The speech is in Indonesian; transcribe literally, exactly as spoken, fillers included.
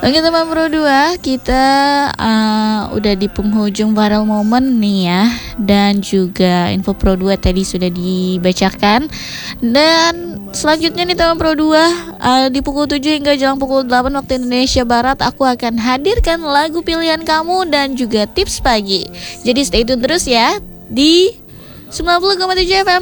Oke teman Pro dua, kita uh, udah di penghujung viral moment nih ya. Dan juga info Pro dua tadi sudah dibacakan. Dan selanjutnya nih teman Pro dua, uh, di pukul tujuh hingga jelang pukul delapan waktu Indonesia Barat, aku akan hadirkan lagu pilihan kamu dan juga tips pagi. Jadi stay tune terus ya di sembilan puluh koma tujuh F M